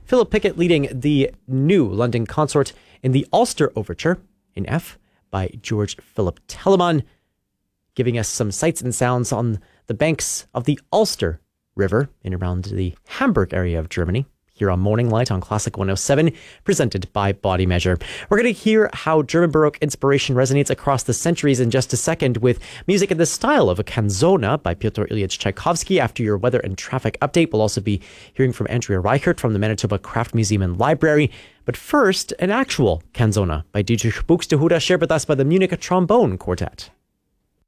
Philip Pickett leading the new London Consort in the Ulster Overture in F by George Philip Telemann, giving us some sights and sounds on the banks of the Ulster River in around the Hamburg area of Germany, here on Morning Light on Classic 107, presented by Body Measure. We're going to hear how German Baroque inspiration resonates across the centuries in just a second with music in the style of a canzona by Pyotr Ilyich Tchaikovsky. After your weather and traffic update, we'll also be hearing from Andrea Reichert from the Manitoba Craft Museum and Library. But first, an actual canzona by Dietrich Buxtehude, shared with us by the Munich Trombone Quartet.